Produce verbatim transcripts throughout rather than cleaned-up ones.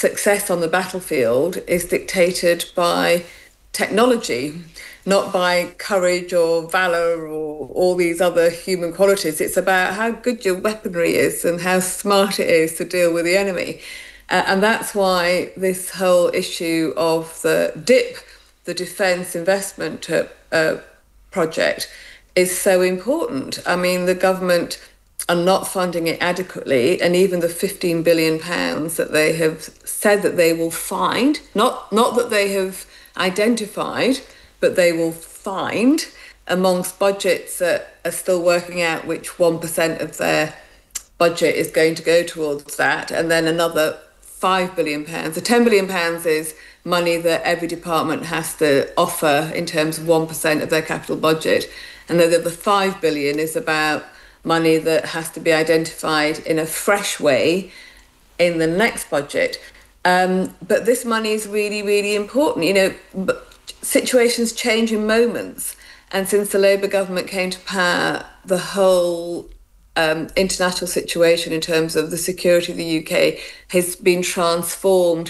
success on the battlefield is dictated by technology, not by courage or valour or all these other human qualities. It's about how good your weaponry is and how smart it is to deal with the enemy. Uh, and that's why this whole issue of the D I P, the Defence Investment uh, uh, Project, is so important. I mean, the government are not funding it adequately, and even the fifteen billion pounds that they have said that they will find, not, not that they have identified, but they will find amongst budgets that are still working out which one percent of their budget is going to go towards that, and then another five billion pounds. The ten billion pounds is money that every department has to offer in terms of one percent of their capital budget, and then the five billion is about money that has to be identified in a fresh way in the next budget. Um, but this money is really, really important. You know, but situations change in moments. And since the Labour government came to power, the whole um, international situation in terms of the security of the U K has been transformed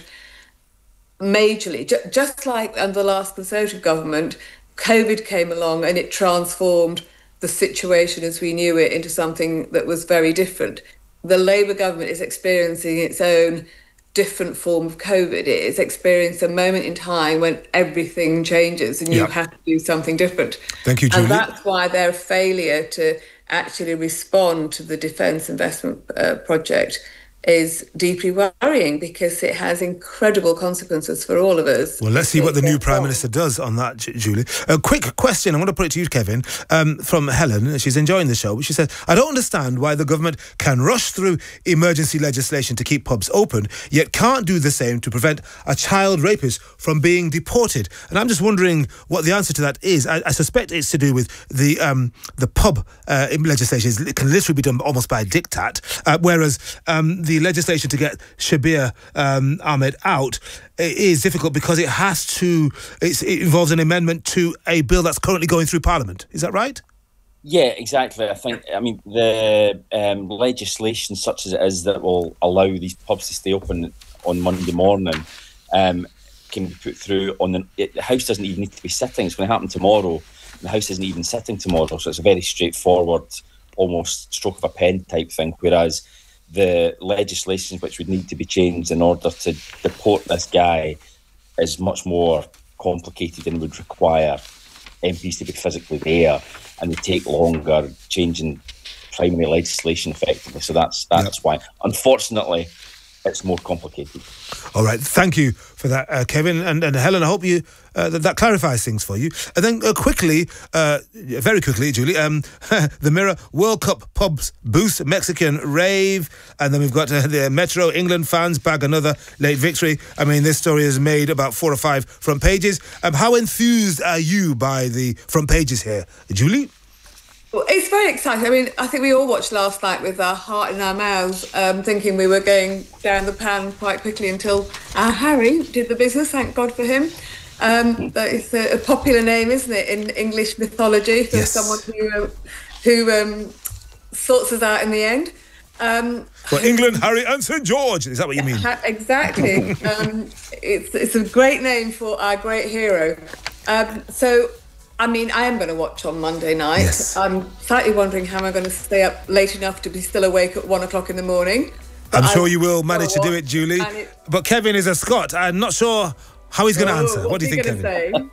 majorly. J- just like under the last Conservative government, COVID came along and it transformed the situation as we knew it into something that was very different. The Labour government is experiencing its own different form of COVID. It is experiencing a moment in time when everything changes and you yep. have to do something different. Thank you, Julie. And that's why their failure to actually respond to the Defence Investment uh, Project is deeply worrying, because it has incredible consequences for all of us. Well, let's see what the new Prime Minister does on that, Julie. A quick question, I'm going to put it to you, Kevin, um, from Helen. She's enjoying the show. She says, I don't understand why the government can rush through emergency legislation to keep pubs open, yet can't do the same to prevent a child rapist from being deported. And I'm just wondering what the answer to that is. I, I suspect it's to do with the um, the pub uh, legislation. It can literally be done almost by diktat, uh, whereas um, the legislation to get Shabir um, Ahmed out is difficult because it has to, it's, it involves an amendment to a bill that's currently going through Parliament. Is that right? Yeah, exactly. I think, I mean, the um, legislation such as it is that will allow these pubs to stay open on Monday morning um, can be put through on the, it, the House doesn't even need to be sitting. It's going to happen tomorrow. The House isn't even sitting tomorrow, so it's a very straightforward, almost stroke of a pen type thing, whereas the legislation which would need to be changed in order to deport this guy is much more complicated and would require M Ps to be physically there, and they take longer changing primary legislation effectively. So that's that's yep. why, unfortunately, it's more complicated. All right, thank you for that, uh, Kevin. And, and Helen, I hope you uh, that, that clarifies things for you. And then uh, quickly, uh, very quickly, Julie, um, the Mirror, World Cup pubs boost Mexican rave. And then we've got uh, the Metro, England fans bag another late victory. I mean, this story has made about four or five front pages. Um, how enthused are you by the front pages here, Julie? Well, it's very exciting. I mean, I think we all watched last night with our heart in our mouths, um, thinking we were going down the pan quite quickly until our Harry did the business. Thank God for him. Um, that is a, a popular name, isn't it, in English mythology for yes. someone who um, who um, sorts us out in the end. Um, well, England, Harry and Saint George. Is that what you mean? Exactly. um, it's it's a great name for our great hero. Um, so. I mean, I am going to watch on Monday night. Yes. I'm slightly wondering how I'm going to stay up late enough to be still awake at one o'clock in the morning. I'm but sure I you will manage to do it, Julie. It, but Kevin is a Scot. I'm not sure how he's going to oh, answer. What do you think, Kevin? Say? Come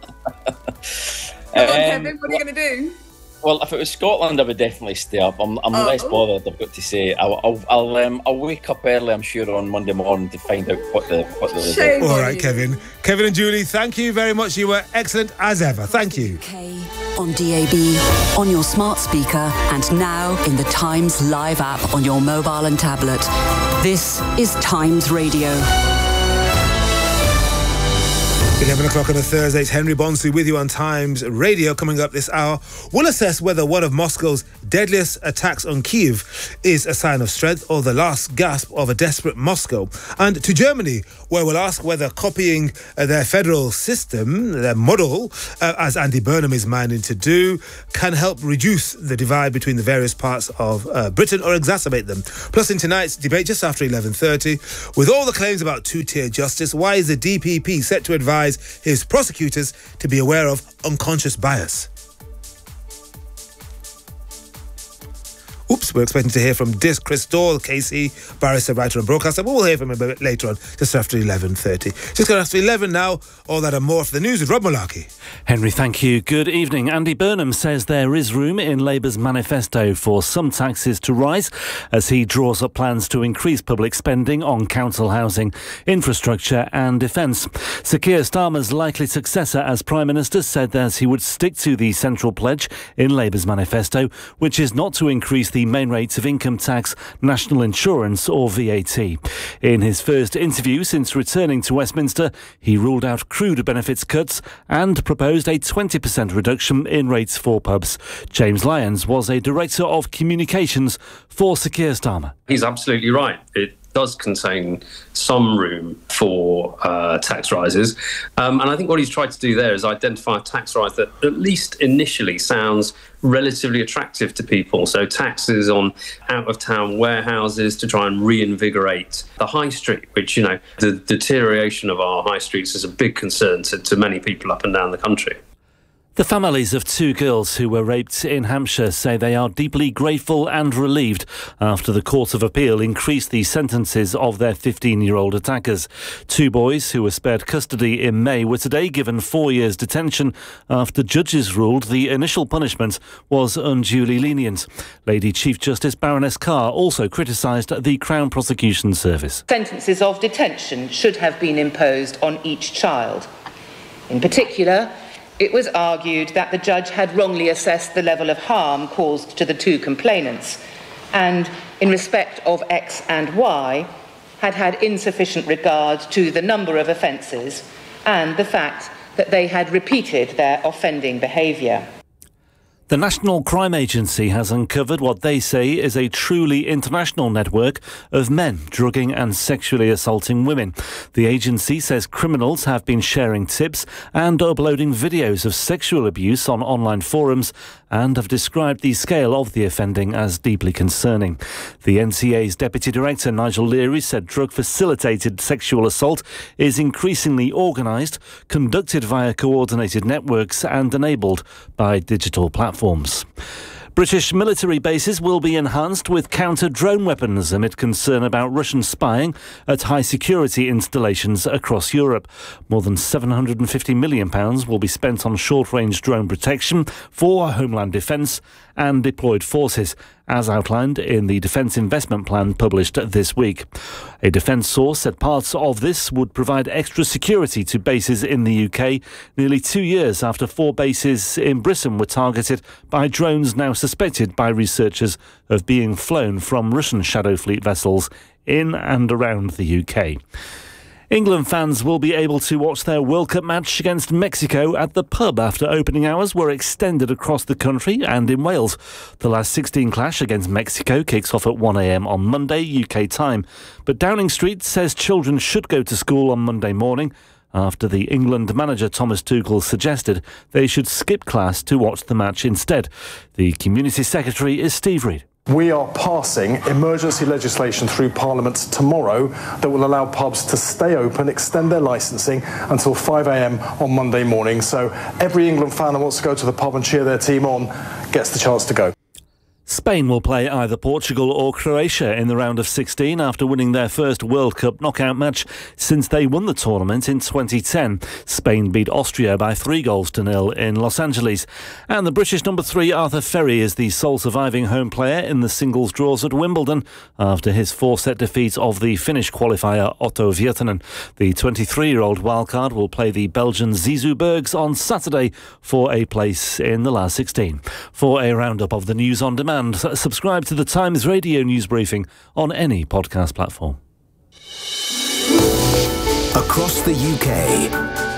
on, um, Kevin, what are you going to do? Well, if it was Scotland, I would definitely stay up. I'm, I'm oh. less bothered, I've got to say. I'll, I'll, I'll, um, I'll wake up early, I'm sure, on Monday morning to find out what the what the result. All right, Kevin. Kevin and Julie, thank you very much. You were excellent as ever. Thank you. Okay. On D A B, on your smart speaker, and now in the Times Live app on your mobile and tablet. This is Times Radio. eleven o'clock on a Thursday. It's Henry Bonsu with you on Times Radio. Coming up this hour, we'll assess whether one of Moscow's deadliest attacks on Kyiv is a sign of strength or the last gasp of a desperate Moscow. And to Germany, where we'll ask whether copying uh, their federal system, their model, uh, as Andy Burnham is minded to do, can help reduce the divide between the various parts of uh, Britain or exacerbate them. Plus, in tonight's debate just after eleven thirty, with all the claims about two-tier justice, why is the D P P set to advise his prosecutors to be aware of unconscious bias? Oops, we're expecting to hear from Dis Christol, K C, barrister, writer and broadcaster. But we'll hear from him a bit later on, just after eleven thirty. Just got after eleven now. All that and more for the news with Rob Malarkey. Henry, thank you. Good evening. Andy Burnham says there is room in Labour's manifesto for some taxes to rise as he draws up plans to increase public spending on council housing, infrastructure and defence. Sir Keir Starmer's likely successor as Prime Minister said that he would stick to the central pledge in Labour's manifesto, which is not to increase the main rates of income tax, national insurance or V A T. In his first interview since returning to Westminster, he ruled out crude benefits cuts and proposed a twenty percent reduction in rates for pubs. James Lyons was a Director of Communications for Sir Keir Starmer. He's absolutely right. It does contain some room for uh, tax rises. Um, and I think what he's tried to do there is identify a tax rise that at least initially sounds relatively attractive to people. So taxes on out-of-town warehouses to try and reinvigorate the high street, which, you know, the deterioration of our high streets is a big concern to, to many people up and down the country. The families of two girls who were raped in Hampshire say they are deeply grateful and relieved after the Court of Appeal increased the sentences of their fifteen-year-old attackers. Two boys who were spared custody in May were today given four years detention after judges ruled the initial punishment was unduly lenient. Lady Chief Justice Baroness Carr also criticised the Crown Prosecution Service. Sentences of detention should have been imposed on each child. In particular, it was argued that the judge had wrongly assessed the level of harm caused to the two complainants and, in respect of X and Y, had had insufficient regard to the number of offences and the fact that they had repeated their offending behaviour. The National Crime Agency has uncovered what they say is a truly international network of men drugging and sexually assaulting women. The agency says criminals have been sharing tips and uploading videos of sexual abuse on online forums and have described the scale of the offending as deeply concerning. The N C A's Deputy Director, Nigel Leary, said drug-facilitated sexual assault is increasingly organised, conducted via coordinated networks and enabled by digital platforms. British military bases will be enhanced with counter-drone weapons amid concern about Russian spying at high-security installations across Europe. More than seven hundred fifty million pounds will be spent on short-range drone protection for Homeland Defence and deployed forces, as outlined in the Defence Investment Plan published this week. A defence source said parts of this would provide extra security to bases in the U K, nearly two years after four bases in Britain were targeted by drones now suspected by researchers of being flown from Russian Shadow Fleet vessels in and around the U K. England fans will be able to watch their World Cup match against Mexico at the pub after opening hours were extended across the country and in Wales. The last sixteen clash against Mexico kicks off at one a.m. on Monday, U K time. But Downing Street says children should go to school on Monday morning after the England manager Thomas Tuchel suggested they should skip class to watch the match instead. The Community Secretary is Steve Reid. We are passing emergency legislation through Parliament tomorrow that will allow pubs to stay open, extend their licensing until five a.m. on Monday morning. So every England fan that wants to go to the pub and cheer their team on gets the chance to go. Spain will play either Portugal or Croatia in the round of sixteen after winning their first World Cup knockout match since they won the tournament in twenty ten. Spain beat Austria by three goals to nil in Los Angeles. And the British number three Arthur Ferry is the sole surviving home player in the singles draws at Wimbledon after his four-set defeat of the Finnish qualifier Otto Virtanen. The twenty-three-year-old wildcard will play the Belgian Zizou Bergs on Saturday for a place in the last sixteen. For a roundup of the news on demand, subscribe to the Times Radio news briefing on any podcast platform. Across the U K,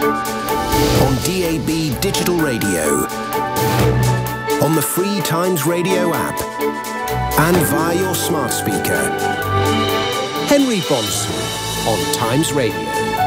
On D A B Digital Radio, on the free Times Radio app, and via your smart speaker. Henry Bonsu on Times Radio.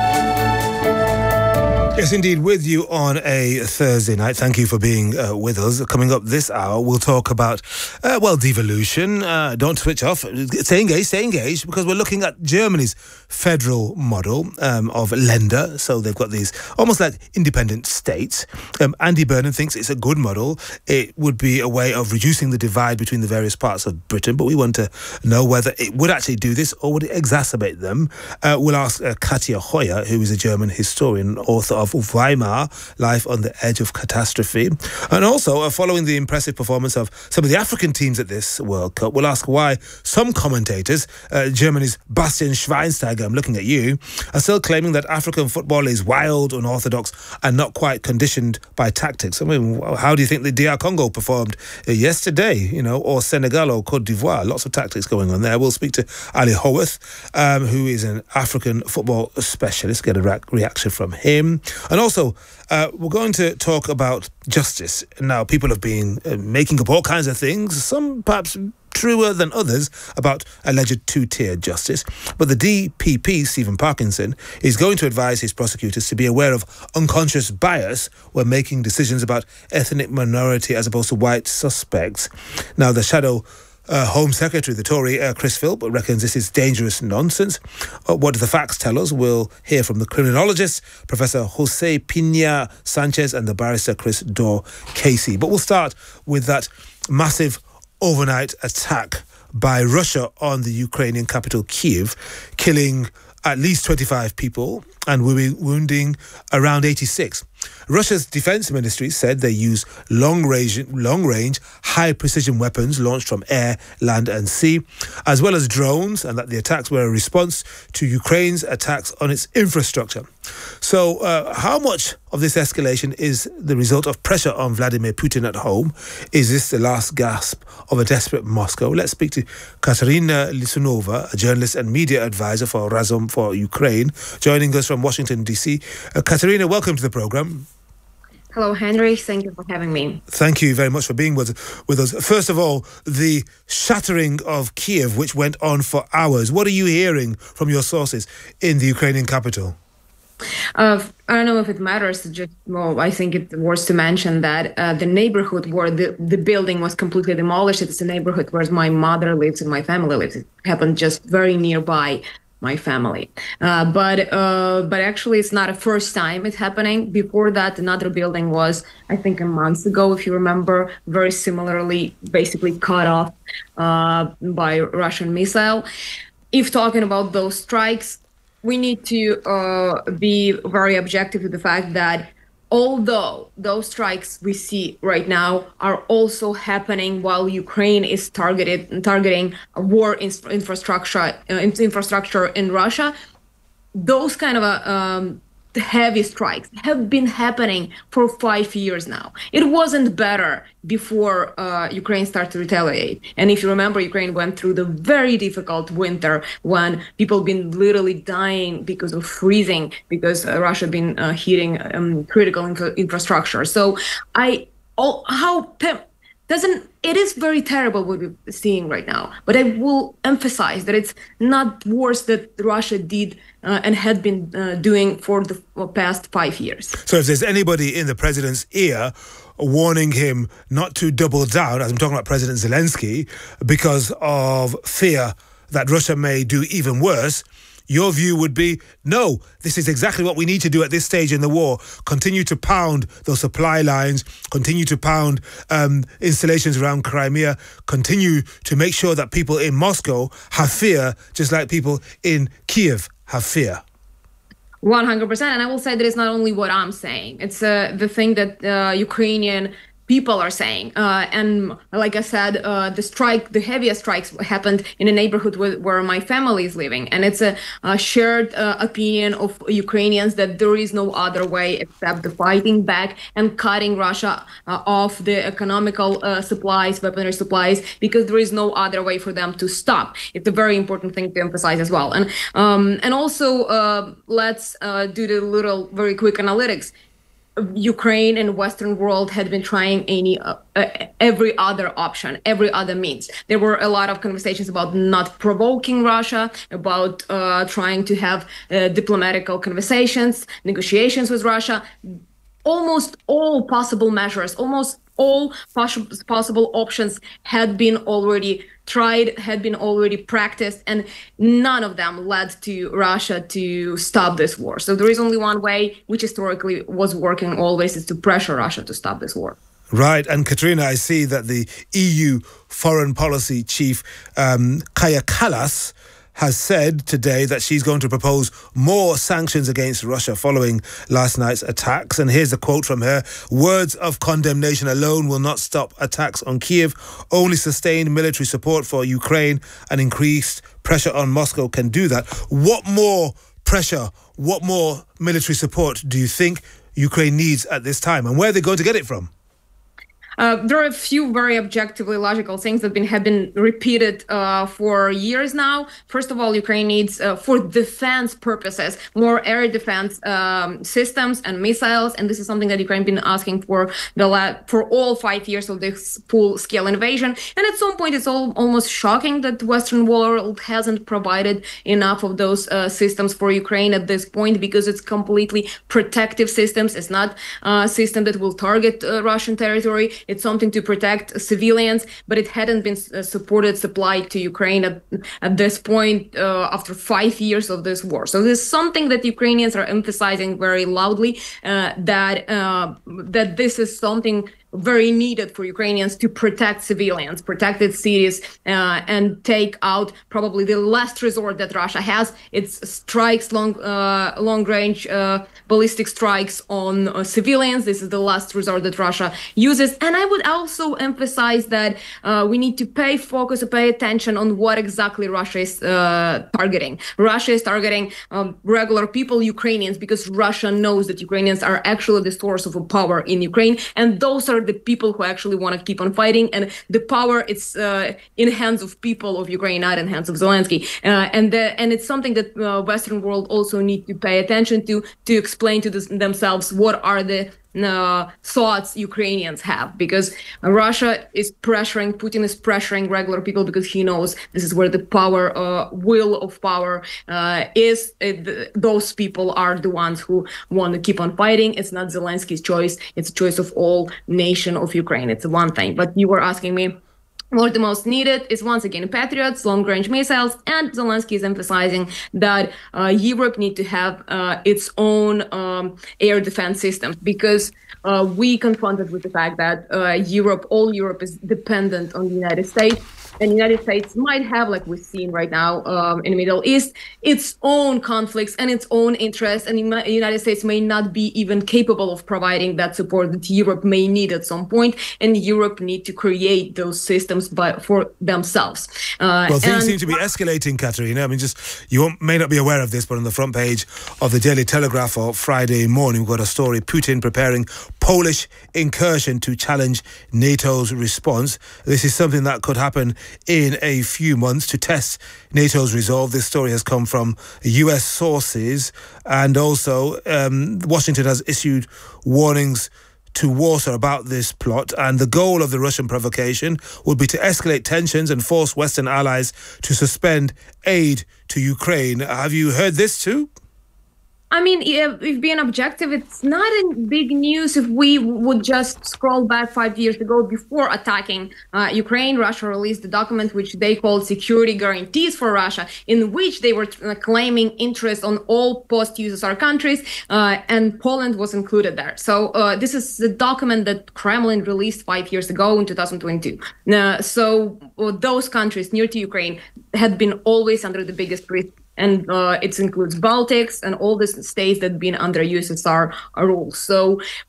Yes, indeed, with you on a Thursday night. Thank you for being uh, with us. Coming up this hour, we'll talk about, uh, well, devolution. Uh, don't switch off. Stay engaged, stay engaged, because we're looking at Germany's federal model um, of Länder. So they've got these almost like independent states. Um, Andy Burnham thinks it's a good model. It would be a way of reducing the divide between the various parts of Britain, but we want to know whether it would actually do this or would it exacerbate them. Uh, we'll ask uh, Katja Hoyer, who is a German historian, author of Weimar, Life on the Edge of Catastrophe. And also, uh, following the impressive performance of some of the African teams at this World Cup, we'll ask why some commentators, uh, Germany's Bastian Schweinsteiger, I'm looking at you, are still claiming that African football is wild, unorthodox, and not quite conditioned by tactics. I mean, how do you think the D R Congo performed uh, yesterday, you know, or Senegal or Cote d'Ivoire? Lots of tactics going on there. We'll speak to Ali Howarth, um, who is an African football specialist, get a re- reaction from him. And also, uh, we're going to talk about justice. Now, people have been uh, making up all kinds of things, some perhaps truer than others, about alleged two-tier justice. But the D P P, Stephen Parkinson, is going to advise his prosecutors to be aware of unconscious bias when making decisions about ethnic minority as opposed to white suspects. Now, the shadow Uh, Home Secretary, the Tory, uh, Chris Philp, reckons this is dangerous nonsense. Uh, what do the facts tell us? We'll hear from the criminologist, Professor Jose Pina Sanchez, and the barrister, Chris Dorr Casey. But we'll start with that massive overnight attack by Russia on the Ukrainian capital, Kyiv, killing at least twenty-five people and wounding around eighty-six. Russia's defense ministry said they use long-range, long-range, high-precision weapons launched from air, land and sea, as well as drones, and that the attacks were a response to Ukraine's attacks on its infrastructure. So uh, how much of this escalation is the result of pressure on Vladimir Putin at home? Is this the last gasp of a desperate Moscow? Let's speak to Katerina Lisunova, a journalist and media advisor for Razom for Ukraine, joining us from Washington, D C. Uh, Katerina, welcome to the programme. Hello, Henry. Thank you for having me. Thank you very much for being with, with us. First of all, the shattering of Kyiv, which went on for hours. What are you hearing from your sources in the Ukrainian capital? Uh, I don't know if it matters. Just well, I think it's worth to mention that uh, the neighborhood where the, the building was completely demolished, it's the neighborhood where my mother lives and my family lives. It happened just very nearby my family. Uh, but uh, but actually, it's not the first time it's happening. Before that, another building was, I think, a month ago, if you remember, very similarly, basically cut off uh, by Russian missile. If talking about those strikes, we need to uh, be very objective to the fact that although those strikes we see right now are also happening while Ukraine is targeted targeting a war in, infrastructure uh, infrastructure in Russia, those kind of a, um, heavy strikes have been happening for five years now. It wasn't better before uh, Ukraine started to retaliate. And if you remember, Ukraine went through the very difficult winter when people been literally dying because of freezing, because uh, Russia been uh, hitting um, critical infra- infrastructure. So I, all, how pe- doesn't, it is very terrible what we're seeing right now, but I will emphasize that it's not worse that Russia did uh, and had been uh, doing for the past five years. So if there's anybody in the president's ear warning him not to double down, as I'm talking about President Zelensky, because of fear that Russia may do even worse, your view would be, no, this is exactly what we need to do at this stage in the war. Continue to pound those supply lines, continue to pound um, installations around Crimea, continue to make sure that people in Moscow have fear, just like people in Kyiv have fear. one hundred percent. And I will say that it's not only what I'm saying. It's uh, the thing that uh, Ukrainian people are saying. Uh, and like I said, uh, the strike, the heaviest strikes happened in a neighborhood where, where my family is living. And it's a, a shared uh, opinion of Ukrainians that there is no other way except the fighting back and cutting Russia uh, off the economical uh, supplies, weaponry supplies, because there is no other way for them to stop. It's a very important thing to emphasize as well. And, um, and also, uh, let's uh, do the little very quick analytics. Ukraine and Western world had been trying any uh, uh, every other option, every other means. There were a lot of conversations about not provoking Russia, about uh, trying to have uh, diplomatical conversations, negotiations with Russia. Almost all possible measures, almost all possible possible options had been already tried, had been already practiced, and none of them led to Russia to stop this war. So there is only one way, which historically was working always, is to pressure Russia to stop this war. Right. And Katerina, I see that the E U foreign policy chief, um, Kaja Kallas, has said today that she's going to propose more sanctions against Russia following last night's attacks. And here's a quote from her. Words of condemnation alone will not stop attacks on Kiev. Only sustained military support for Ukraine and increased pressure on Moscow can do that. What more pressure, what more military support do you think Ukraine needs at this time? And where are they going to get it from? Uh, there are a few very objectively logical things that been, have been repeated uh, for years now. First of all, Ukraine needs, uh, for defense purposes, more air defense um, systems and missiles. And this is something that Ukraine has been asking for the la- for all five years of this full-scale invasion. And at some point, it's all, almost shocking that the Western world hasn't provided enough of those uh, systems for Ukraine at this point, because it's completely protective systems. It's not a system that will target uh, Russian territory. It's something to protect civilians, but it hadn't been uh, supported, supplied to Ukraine at, at this point uh, after five years of this war. So this is something that Ukrainians are emphasizing very loudly, uh, that uh, that this is something very needed for Ukrainians to protect civilians, protect its cities, uh, and take out probably the last resort that Russia has. It's strikes, long, uh, long-range uh, ballistic strikes on uh, civilians. This is the last resort that Russia uses. And I would also emphasize that uh, we need to pay focus, pay attention on what exactly Russia is uh, targeting. Russia is targeting um, regular people, Ukrainians, because Russia knows that Ukrainians are actually the source of power in Ukraine, and those are the people who actually want to keep on fighting, and the power it's uh, in hands of people of Ukraine, not in hands of Zelensky. Uh, and the, and it's something that uh, Western world also need to pay attention to, to explain to this, themselves what are the uh, thoughts Ukrainians have, because Russia is pressuring, Putin is pressuring regular people because he knows this is where the power, uh, will of power uh, is. It, those people are the ones who want to keep on fighting. It's not Zelensky's choice. It's a choice of all nation of Ukraine. It's one thing. But you were asking me, what the most needed is, once again, Patriots, long-range missiles, and Zelensky is emphasizing that uh, Europe need to have uh, its own um, air defense systems, because uh, we confronted with the fact that uh, Europe, all Europe is dependent on the United States. And the United States might have, like we're seeing right now um, in the Middle East, its own conflicts and its own interests. And the United States may not be even capable of providing that support that Europe may need at some point. And Europe need to create those systems by, for themselves. Uh, well, things and- seem to be escalating, Katerina. I mean, just you may not be aware of this, but on the front page of the Daily Telegraph on Friday morning, we've got a story: Putin preparing Polish incursion to challenge NATO's response. This is something that could happen in a few months to test NATO's resolve. This story has come from U S sources, and also um, Washington has issued warnings to Warsaw about this plot, and the goal of the Russian provocation would be to escalate tensions and force Western allies to suspend aid to Ukraine. Have you heard this too? I mean, if, if being objective, it's not a big news if we would just scroll back five years ago before attacking uh, Ukraine. Russia released a document which they called Security Guarantees for Russia, in which they were uh, claiming interest on all post-U S S R countries, uh, and Poland was included there. So uh, this is the document that Kremlin released five years ago in two thousand twenty-two. Uh, so uh, those countries near to Ukraine had been always under the biggest risk. And uh, it includes Baltics and all the states that have been under U S S R rule. So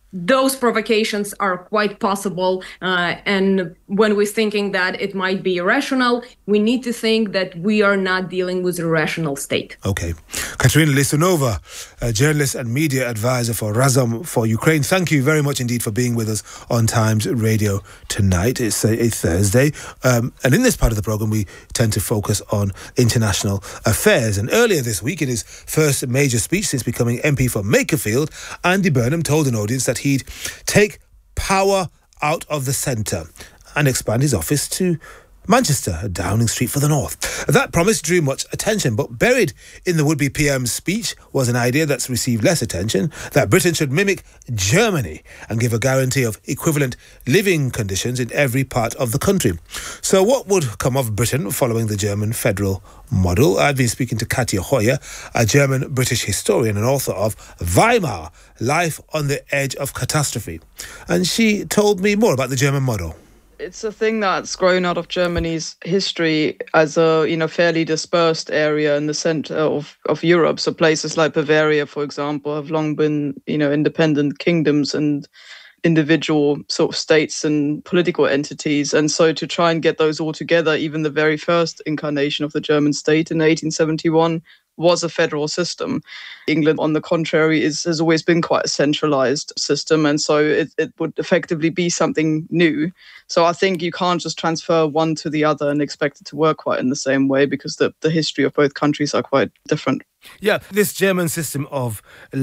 those provocations are quite possible. Uh, and when we're thinking that it might be irrational, we need to think that we are not dealing with a rational state. Okay. Katerina Lissunova, a journalist and media advisor for Razom for Ukraine, thank you very much indeed for being with us on Times Radio tonight. It's a, a Thursday. Um, and in this part of the programme, we tend to focus on international affairs. And earlier this week, in his first major speech since becoming M P for Makerfield, Andy Burnham told an audience that he'd take power out of the centre and expand his office to Manchester, Downing Street for the North. That promise drew much attention, but buried in the would-be P M's speech was an idea that's received less attention, that Britain should mimic Germany and give a guarantee of equivalent living conditions in every part of the country. So what would come of Britain following the German federal model? I've been speaking to Katja Hoyer, a German-British historian and author of Weimar, Life on the Edge of Catastrophe. And she told me more about the German model. It's a thing that's grown out of Germany's history as a, you know, fairly dispersed area in the center of, of Europe. So places like Bavaria, for example, have long been, you know, independent kingdoms and individual sort of states and political entities. And so to try and get those all together, even the very first incarnation of the German state in eighteen seventy-one was a federal system. England, on the contrary, is has always been quite a centralized system. And so it, it would effectively be something new. So I think you can't just transfer one to the other and expect it to work quite in the same way, because the, the history of both countries are quite different. Yeah, this German system of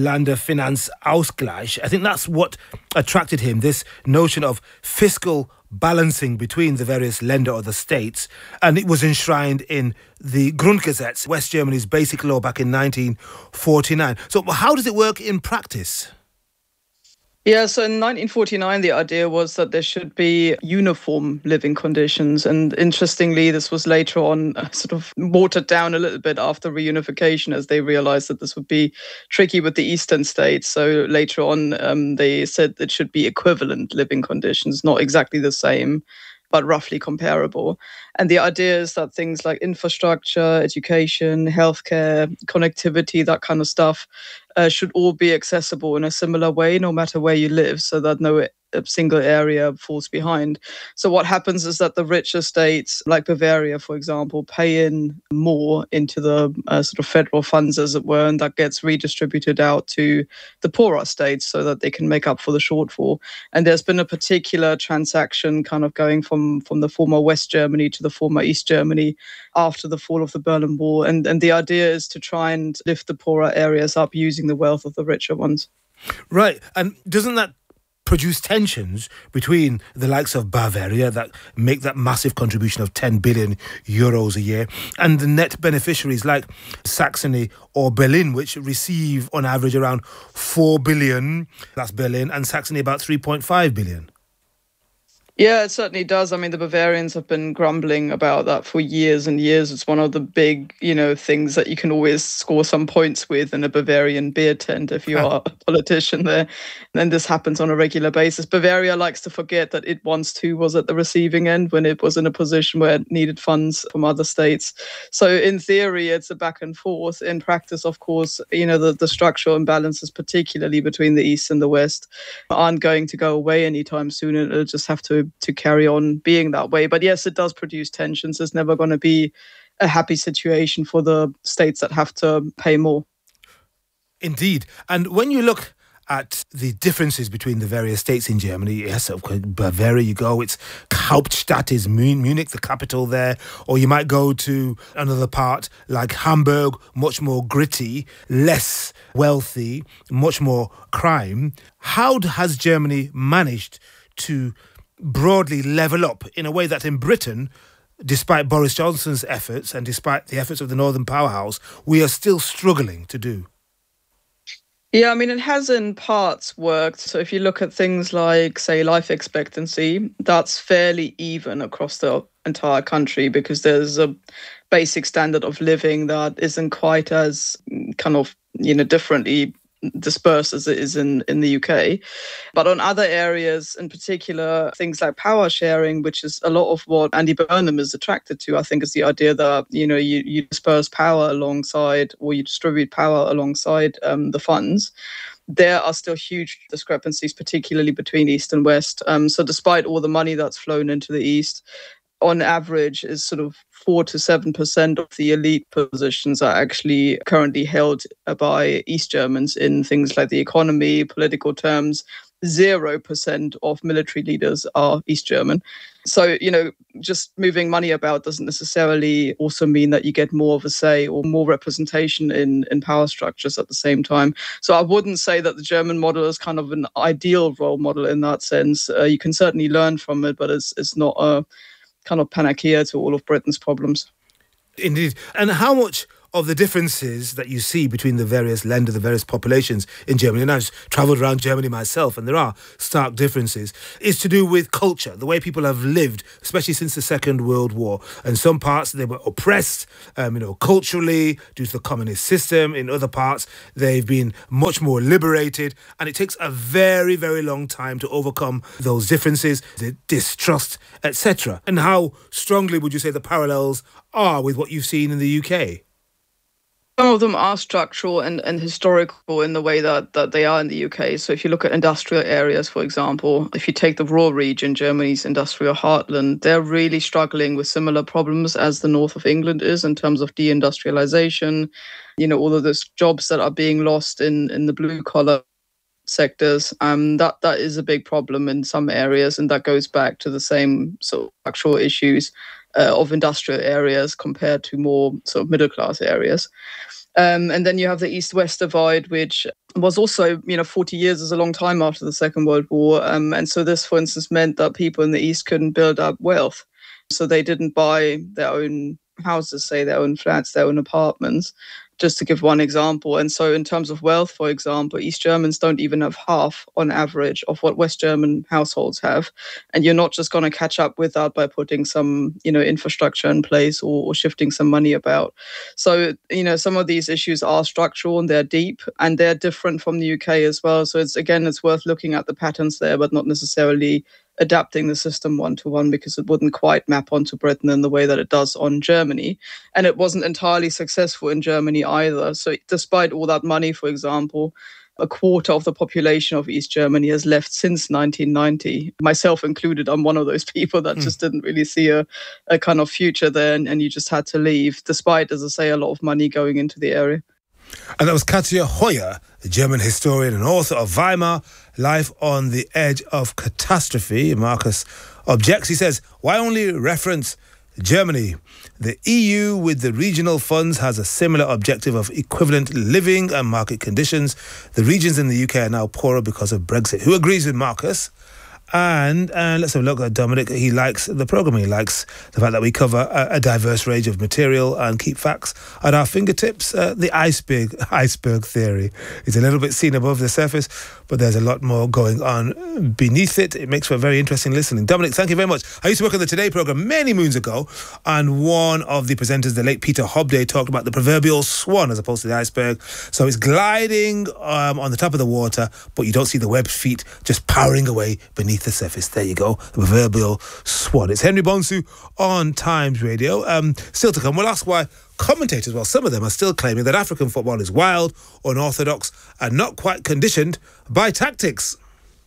Länderfinanzausgleich, I think that's what attracted him, this notion of fiscal balancing between the various Länder or the states. And it was enshrined in the Grundgesetz, West Germany's basic law, back in nineteen forty-nine. So how does it work in practice? Yeah, so in nineteen forty-nine, the idea was that there should be uniform living conditions. And interestingly, this was later on uh, sort of watered down a little bit after reunification, as they realized that this would be tricky with the eastern states. So later on, um, they said it should be equivalent living conditions, not exactly the same, but roughly comparable. And the idea is that things like infrastructure, education, healthcare, connectivity, that kind of stuff uh, should all be accessible in a similar way, no matter where you live, so that no single area falls behind. So what happens is that the richer states, like Bavaria, for example, pay in more into the uh, sort of federal funds, as it were, and that gets redistributed out to the poorer states so that they can make up for the shortfall. And there's been a particular transaction kind of going from, from the former West Germany to the former East Germany after the fall of the Berlin Wall. And, and the idea is to try and lift the poorer areas up using the wealth of the richer ones. Right. And doesn't that produce tensions between the likes of Bavaria, that make that massive contribution of ten billion euros a year, and the net beneficiaries like Saxony or Berlin, which receive on average around four billion, that's Berlin, and Saxony about three point five billion? Yeah, it certainly does. I mean, the Bavarians have been grumbling about that for years and years. It's one of the big, you know, things that you can always score some points with in a Bavarian beer tent if you are a politician there. And then this happens on a regular basis. Bavaria likes to forget that it once too was at the receiving end when it was in a position where it needed funds from other states. So in theory, it's a back and forth. In practice, of course, you know, the, the structural imbalances, particularly between the East and the West, aren't going to go away anytime soon. It'll just have to to carry on being that way. But yes, it does produce tensions. There's never going to be a happy situation for the states that have to pay more. Indeed. And when you look at the differences between the various states in Germany, yes, of course, Bavaria you go, it's Hauptstadt is Munich, the capital there, or you might go to another part like Hamburg, much more gritty, less wealthy, much more crime. How has Germany managed to broadly level up in a way that in Britain, despite Boris Johnson's efforts and despite the efforts of the Northern Powerhouse, we are still struggling to do? Yeah, I mean, it has in parts worked. So if you look at things like, say, life expectancy, that's fairly even across the entire country because there's a basic standard of living that isn't quite as kind of, you know, differently dispersed as it is in, in the U K. But on other areas, in particular, things like power sharing, which is a lot of what Andy Burnham is attracted to, I think, is the idea that, you know, you, you disperse power alongside or you distribute power alongside um, the funds. there are still huge discrepancies, particularly between East and West. Um, so despite all the money that's flown into the East, on average is sort of four to seven percent of the elite positions are actually currently held by East Germans in things like the economy, political terms. Zero percent of military leaders are East German. So, you know, just moving money about doesn't necessarily also mean that you get more of a say or more representation in, in power structures at the same time. So I wouldn't say that the German model is kind of an ideal role model in that sense. Uh, you can certainly learn from it, but it's it's not a kind of panacea to all of Britain's problems. Indeed. And how much of the differences that you see between the various Länder, the various populations in Germany, and I've travelled around Germany myself, and there are stark differences, is to do with culture, the way people have lived, especially since the Second World War. In some parts, they were oppressed, um, you know, culturally, due to the communist system. In other parts, they've been much more liberated, and it takes a very, very long time to overcome those differences, the distrust, et cetera. And how strongly would you say the parallels are with what you've seen in the U K? Some of them are structural and, and historical in the way that, that they are in the U K. So if you look at industrial areas, for example, if you take the Ruhr region, Germany's industrial heartland, they're really struggling with similar problems as the north of England is in terms of deindustrialization, you know, all of those jobs that are being lost in, in the blue collar sectors. Um, that that is a big problem in some areas, and that goes back to the same sort of structural issues Uh, of industrial areas compared to more sort of middle class areas. Um, and then you have the East-West divide, which was also, you know, forty years is a long time after the Second World War. Um, and so this, for instance, meant that people in the East couldn't build up wealth. So they didn't buy their own houses, say their own flats, their own apartments, just to give one example. And so in terms of wealth, for example, East Germans don't even have half on average of what West German households have. And you're not just going to catch up with that by putting some, you know, infrastructure in place or, or shifting some money about. So, you know, some of these issues are structural and they're deep and they're different from the U K as well. So it's, again, it's worth looking at the patterns there, but not necessarily adapting the system one-to-one, because it wouldn't quite map onto Britain in the way that it does on Germany. And it wasn't entirely successful in Germany either. So despite all that money, for example, a quarter of the population of East Germany has left since nineteen ninety. Myself included, I'm one of those people that mm. just didn't really see a, a kind of future there, and, and you just had to leave, despite, as I say, a lot of money going into the area. And that was Katja Hoyer, the German historian and author of Weimar, Life on the Edge of Catastrophe. Marcus objects. He says, why only reference Germany? The E U, with the regional funds, has a similar objective of equivalent living and market conditions. The regions in the U K are now poorer because of Brexit. Who agrees with Marcus? And uh, let's have a look at Dominic. He likes the programme. He likes the fact that we cover a, a diverse range of material and keep facts at our fingertips. Uh, the iceberg iceberg theory is a little bit seen above the surface, but there's a lot more going on beneath it. It makes for very interesting listening. Dominic, thank you very much. I used to work on the Today programme many moons ago, and one of the presenters, the late Peter Hobday, talked about the proverbial swan as opposed to the iceberg. So it's gliding um, on the top of the water, but you don't see the webbed feet just powering away beneath the surface. There you go, the proverbial swan. It's Henry Bonsu on Times Radio. Um, still to come, we'll ask why commentators, well, some of them are still claiming that African football is wild, unorthodox, and not quite conditioned by tactics.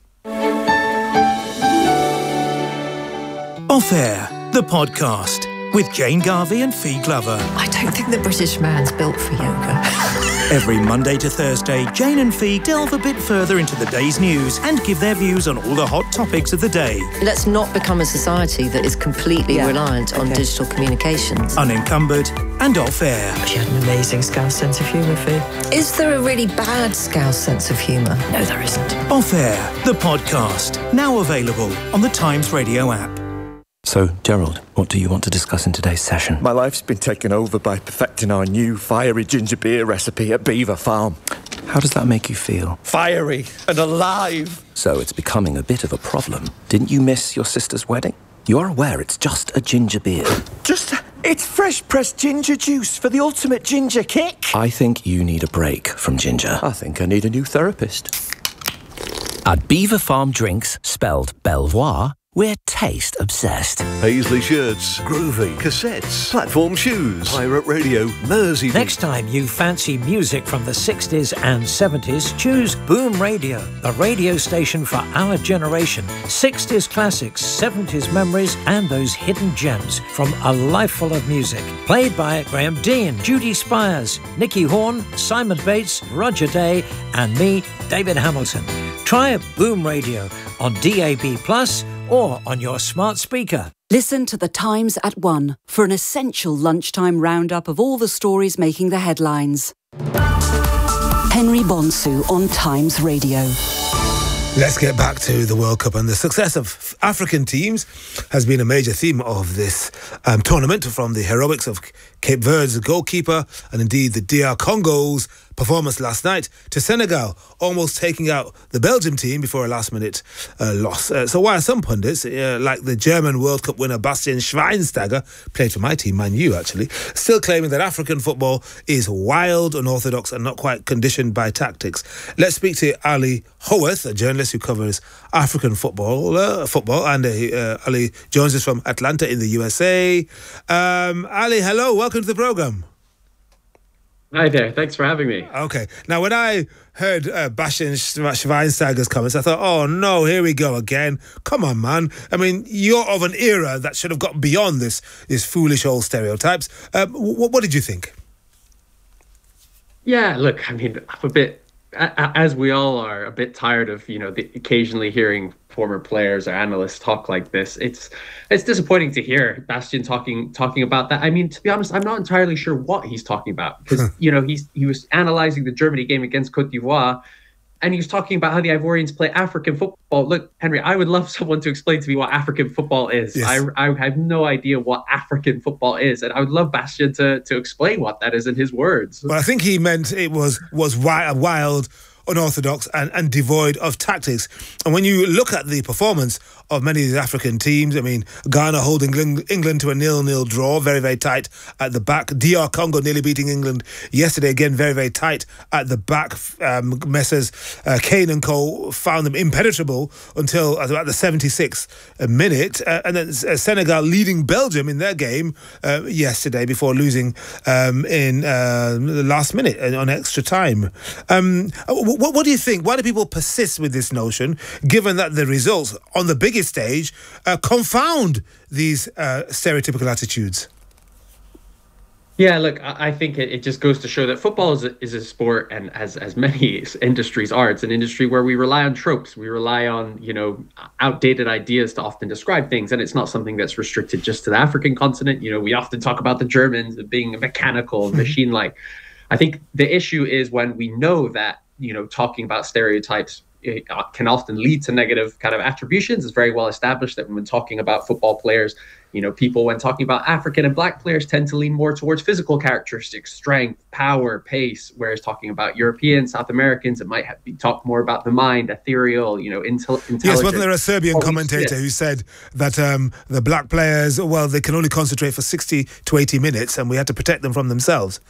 Off Air, the podcast with Jane Garvey and Fee Glover. I don't think the British man's built for yoga. Every Monday to Thursday, Jane and Fee delve a bit further into the day's news and give their views on all the hot topics of the day. Let's not become a society that is completely yeah. reliant on okay. digital communications. Unencumbered and off air. She had an amazing Scouse sense of humour, Fee. Is there a really bad Scouse sense of humour? No, there isn't. Off Air, the podcast, now available on the Times Radio app. So, Gerald, what do you want to discuss in today's session? My life's been taken over by perfecting our new fiery ginger beer recipe at Beaver Farm. How does that make you feel? Fiery and alive. So it's becoming a bit of a problem. Didn't you miss your sister's wedding? You're aware it's just a ginger beer. Just... It's fresh-pressed ginger juice for the ultimate ginger kick. I think you need a break from ginger. I think I need a new therapist. At Beaver Farm Drinks, spelled Belvoir, we're taste obsessed. Paisley shirts, groovy, cassettes, platform shoes, pirate radio, Mersey. Next time you fancy music from the sixties and seventies, choose Boom Radio, the radio station for our generation. sixties classics, seventies memories, and those hidden gems from a life full of music. Played by Graham Dean, Judy Spires, Nicky Horn, Simon Bates, Roger Day, and me, David Hamilton. Try Boom Radio on D A B plus or on your smart speaker. Listen to The Times at one for an essential lunchtime roundup of all the stories making the headlines. Henry Bonsu on Times Radio. Let's get back to the World Cup, and the success of African teams has been a major theme of this um, tournament, from the heroics of Cape Verde's goalkeeper and indeed the D R Congo's performance last night to Senegal almost taking out the Belgium team before a last-minute uh, loss. Uh, so while some pundits, uh, like the German World Cup winner Bastian Schweinsteiger, played for my team, Man U actually, still claiming that African football is wild, unorthodox and not quite conditioned by tactics. Let's speak to Ali Howarth, a journalist who covers African football, uh, football and uh, Ali joins us from Atlanta in the U S A. Um, Ali, hello, welcome to the programme. Hi there, thanks for having me. Okay, now when I heard uh, Bastian Schweinsteiger's comments, I thought, oh no, here we go again. Come on, man. I mean, you're of an era that should have got beyond this, this foolish old stereotypes. Um, what, what did you think? Yeah, look, I mean, I'm a bit, as we all are, a bit tired of, you know, the, occasionally hearing former players or analysts talk like this. It's it's disappointing to hear Bastian talking talking about that. I mean, to be honest, I'm not entirely sure what he's talking about, because you know he's he was analysing the Germany game against Cote d'Ivoire, and he was talking about how the Ivorians play African football. Look, Henry, I would love someone to explain to me what African football is. Yes. I I have no idea what African football is, and I would love Bastian to to explain what that is in his words. Well, I think he meant it was was wild. wild unorthodox and, and devoid of tactics. And when you look at the performance of many of these African teams, I mean, Ghana holding England to a nil-nil draw, very, very tight at the back. D R Congo nearly beating England yesterday, again, very, very tight at the back. Um, Messrs. Uh, Kane and Co. found them impenetrable until about the seventy-sixth minute. Uh, and then uh, Senegal leading Belgium in their game uh, yesterday before losing um, in uh, the last minute on extra time. Um, what, what do you think? Why do people persist with this notion, given that the results on the biggest stage uh, confound these uh, stereotypical attitudes? Yeah, look, I think it, it just goes to show that football is a, is a sport, and as as many industries are, it's an industry where we rely on tropes. We rely on, you know, outdated ideas to often describe things, and it's not something that's restricted just to the African continent. You know, we often talk about the Germans being mechanical, machine-like. I think the issue is when we know that, you know, talking about stereotypes it can often lead to negative kind of attributions. It's very well established that when talking about football players, you know, people when talking about African and black players tend to lean more towards physical characteristics, strength, power, pace, whereas talking about Europeans, South Americans, it might have be talk more about the mind, ethereal, you know, intel- intelligence. Yes, wasn't there a Serbian commentator who said that um, the black players, well, they can only concentrate for sixty to eighty minutes and we had to protect them from themselves?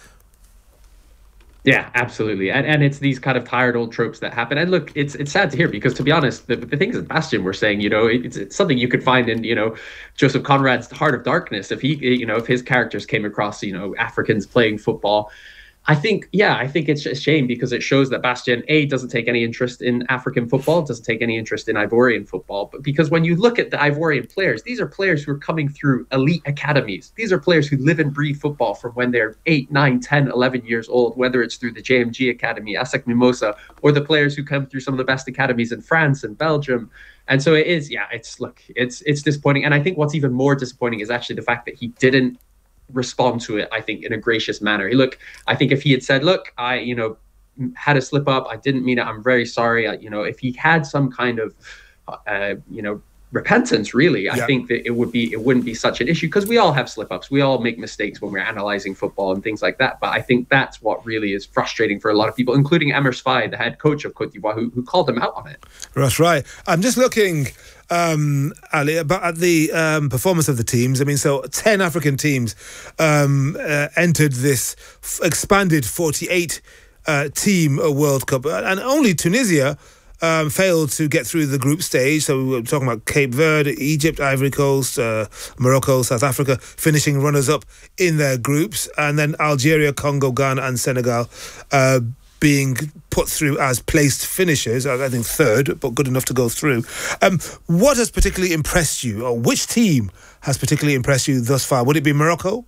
Yeah, absolutely. And and it's these kind of tired old tropes that happen. And look, it's it's sad to hear, because to be honest, the, the things that Bastian were saying, you know, it's, it's something you could find in, you know, Joseph Conrad's Heart of Darkness. If he, you know, if his characters came across, you know, Africans playing football, I think, yeah, I think it's a shame, because it shows that Bastian, A, doesn't take any interest in African football, doesn't take any interest in Ivorian football. But because when you look at the Ivorian players, these are players who are coming through elite academies. These are players who live and breathe football from when they're eight, nine, ten, eleven years old, whether it's through the J M G Academy, ASEC Mimosa, or the players who come through some of the best academies in France and Belgium. And so it is, yeah, it's, look, it's, it's disappointing. And I think what's even more disappointing is actually the fact that he didn't respond to it, I think, in a gracious manner. Look, I think if he had said, look, I, you know, had a slip up, I didn't mean it, I'm very sorry. I, you know, if he had some kind of, uh, you know, repentance, really, yeah. I think that it would be, it wouldn't be such an issue, because we all have slip ups. We all make mistakes when we're analyzing football and things like that. But I think that's what really is frustrating for a lot of people, including Emers Faye, the head coach of Cote d'Ivoire, who, who called him out on it. That's right. I'm just looking, um, Ali, about at the um, performance of the teams. I mean, so ten African teams um, uh, entered this f- expanded forty-eight uh, team World Cup, and only Tunisia um, failed to get through the group stage. So we're talking about Cape Verde, Egypt, Ivory Coast, uh, Morocco, South Africa, finishing runners-up in their groups. And then Algeria, Congo, Ghana and Senegal uh, being put through as placed finishers, I think third, but good enough to go through. Um, what has particularly impressed you, or which team has particularly impressed you thus far? Would it be Morocco?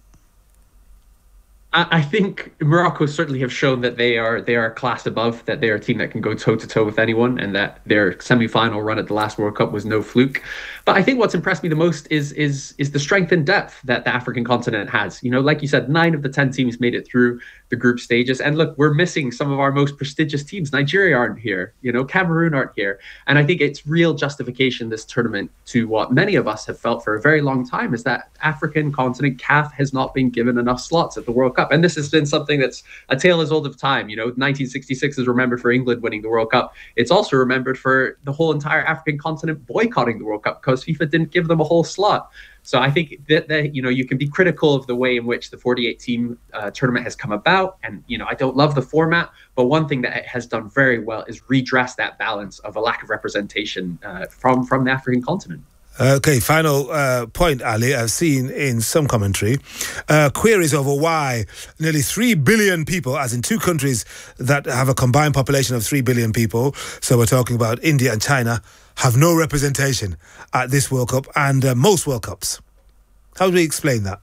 I think Morocco certainly have shown that they are they are a class above, that they are a team that can go toe-to-toe with anyone, and that their semi-final run at the last World Cup was no fluke. But I think what's impressed me the most is is is the strength and depth that the African continent has. You know, like you said, nine of the ten teams made it through the group stages. And look, we're missing some of our most prestigious teams. Nigeria aren't here, you know, Cameroon aren't here. And I think it's real justification, this tournament, to what many of us have felt for a very long time, is that African continent, C A F, has not been given enough slots at the World Cup. And this has been something that's a tale as old of time. You know, nineteen sixty-six is remembered for England winning the World Cup. It's also remembered for the whole entire African continent boycotting the World Cup because FIFA didn't give them a whole slot. So I think that, that, you know, you can be critical of the way in which the forty-eight team uh, tournament has come about. And, you know, I don't love the format, but one thing that it has done very well is redress that balance of a lack of representation uh, from, from the African continent. Okay, final uh, point, Ali. I've seen in some commentary uh, queries over why nearly three billion people, as in two countries that have a combined population of three billion people, so we're talking about India and China, have no representation at this World Cup and uh, most World Cups. How do we explain that?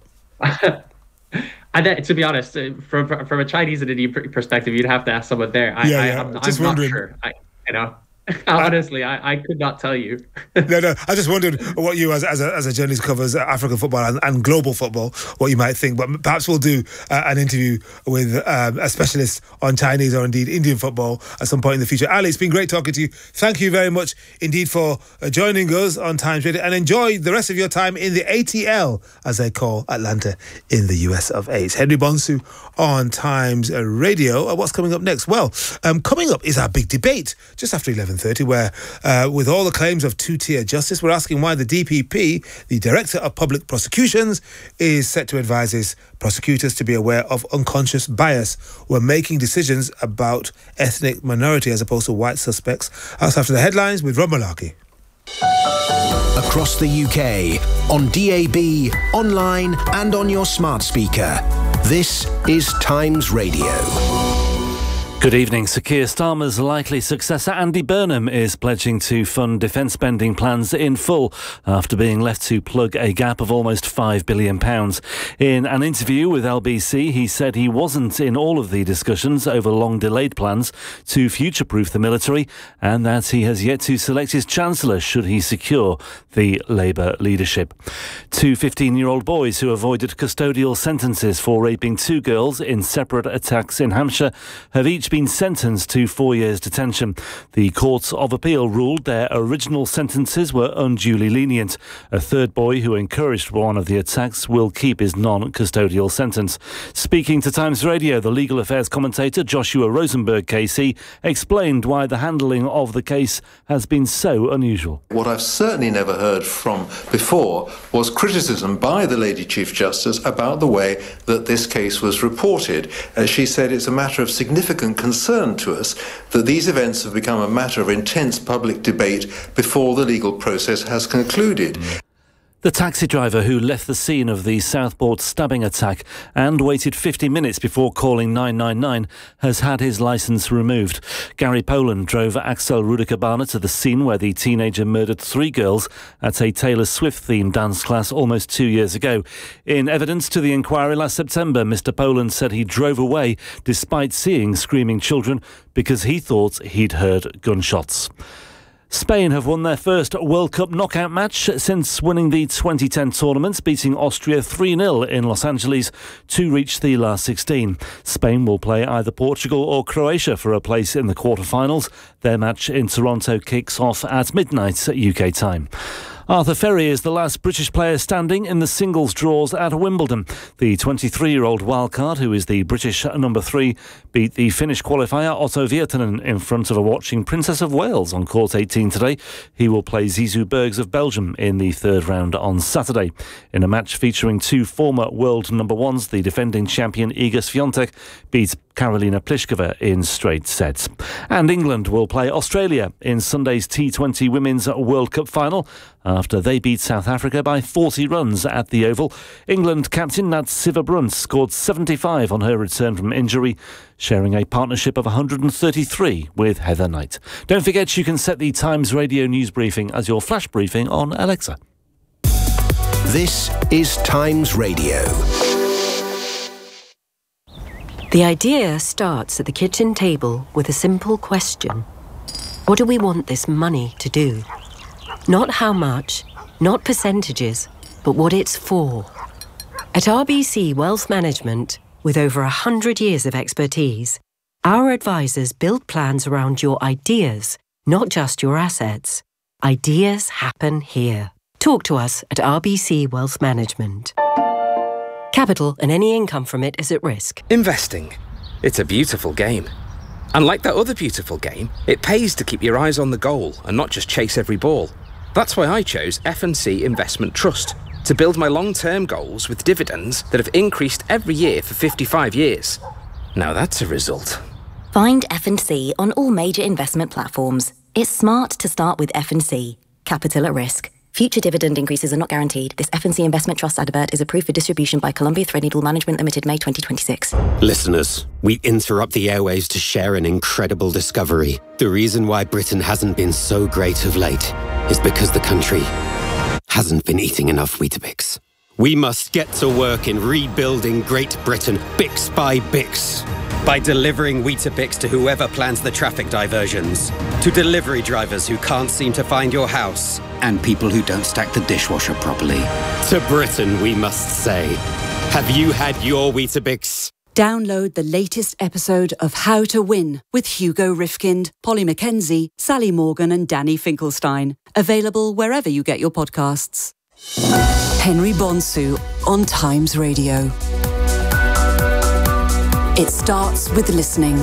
And uh, to be honest, uh, from from a Chinese and Indian perspective, you'd have to ask someone there. I, yeah, I, yeah. I'm, Just I'm wondering. not sure. I, you know. Honestly, I, I could not tell you. no, no. I just wondered what you, as as a, as a journalist who covers African football and, and global football, what you might think. But perhaps we'll do uh, an interview with um, a specialist on Chinese or indeed Indian football at some point in the future. Ali, it's been great talking to you. Thank you very much indeed for uh, joining us on Times Radio, and enjoy the rest of your time in the A T L, as they call Atlanta in the U S of A. It's Henry Bonsu on Times Radio. Uh, what's coming up next? Well, um, coming up is our big debate just after eleven thirty, where uh, with all the claims of two-tier justice, we're asking why the D P P, the Director of Public Prosecutions, is set to advise his prosecutors to be aware of unconscious bias when making decisions about ethnic minority as opposed to white suspects. That's after the headlines with Rob Malarkey. Across the U K, on D A B, online and on your smart speaker. This is Times Radio. Good evening. Sir Keir Starmer's likely successor, Andy Burnham, is pledging to fund defence spending plans in full after being left to plug a gap of almost five billion pounds. In an interview with L B C, he said he wasn't in all of the discussions over long-delayed plans to future-proof the military, and that he has yet to select his Chancellor should he secure the Labour leadership. Two fifteen-year-old boys who avoided custodial sentences for raping two girls in separate attacks in Hampshire have each been sentenced to four years detention. The Courts of Appeal ruled their original sentences were unduly lenient. A third boy who encouraged one of the attacks will keep his non-custodial sentence. Speaking to Times Radio, the legal affairs commentator Joshua Rosenberg K C explained why the handling of the case has been so unusual. What I've certainly never heard from before was criticism by the Lady Chief Justice about the way that this case was reported. As she said, it's a matter of significant concern to us that these events have become a matter of intense public debate before the legal process has concluded. Mm. The taxi driver who left the scene of the Southport stabbing attack and waited fifty minutes before calling nine nine nine has had his licence removed. Gary Poland drove Axel Rudikabana to the scene where the teenager murdered three girls at a Taylor Swift-themed dance class almost two years ago. In evidence to the inquiry last September, Mister Poland said he drove away despite seeing screaming children because he thought he'd heard gunshots. Spain have won their first World Cup knockout match since winning the twenty ten tournament, beating Austria three nil in Los Angeles to reach the last sixteen. Spain will play either Portugal or Croatia for a place in the quarter-finals. Their match in Toronto kicks off at midnight U K time. Arthur Ferry is the last British player standing in the singles draws at Wimbledon. The twenty-three-year-old wildcard, who is the British number three, beat the Finnish qualifier Otto Virtanen in front of a watching Princess of Wales on court eighteen today. He will play Zizou Bergs of Belgium in the third round on Saturday. In a match featuring two former world number ones, the defending champion Iga Swiatek beat Karolina Pliskova in straight sets. And England will play Australia in Sunday's T twenty Women's World Cup final after they beat South Africa by forty runs at the Oval. England captain Natsiva Brunt scored seventy-five on her return from injury, sharing a partnership of one hundred thirty-three with Heather Knight. Don't forget you can set the Times Radio news briefing as your flash briefing on Alexa. This is Times Radio. The idea starts at the kitchen table with a simple question. What do we want this money to do? Not how much, not percentages, but what it's for. At R B C Wealth Management, with over one hundred years of expertise, our advisors build plans around your ideas, not just your assets. Ideas happen here. Talk to us at R B C Wealth Management. Capital and any income from it is at risk. Investing. It's a beautiful game. And like that other beautiful game, it pays to keep your eyes on the goal and not just chase every ball. That's why I chose F and C Investment Trust, to build my long-term goals with dividends that have increased every year for fifty-five years. Now that's a result. Find F and C on all major investment platforms. It's smart to start with F and C. Capital at risk. Future dividend increases are not guaranteed. This F and C Investment Trust advert is approved for distribution by Columbia Threadneedle Management Limited, May twenty twenty-six. Listeners, we interrupt the airwaves to share an incredible discovery. The reason why Britain hasn't been so great of late is because the country hasn't been eating enough Weetabix. We must get to work in rebuilding Great Britain, Bix by Bix. By delivering Weetabix to whoever plans the traffic diversions, to delivery drivers who can't seem to find your house, and people who don't stack the dishwasher properly. To Britain, we must say, have you had your Weetabix? Download the latest episode of How to Win with Hugo Rifkind, Polly Mackenzie, Sally Morgan and Danny Finkelstein. Available wherever you get your podcasts. Henry Bonsu on Times Radio. It starts with listening.